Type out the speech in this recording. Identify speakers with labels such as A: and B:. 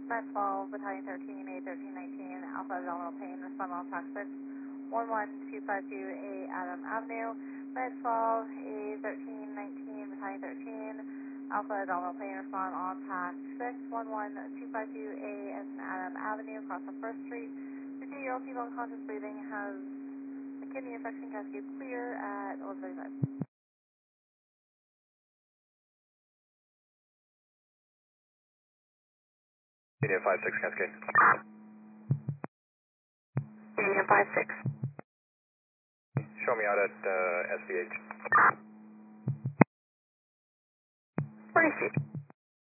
A: Med 12, Battalion 13, A1319, Alpha Abdominal Pain, respond all track 6, 11252A Adam Avenue, Med 12, A1319, Battalion 13, Alpha Abdominal Pain, respond on track 6, 11252A Adam Avenue, across the 1st Street. 58-year-old female unconscious breathing has a kidney infection, cascade clear at 11:35.
B: Medium 5-6 Cascade.
A: Medium 5-6.
B: Show me out at SVH.
A: 40 feet.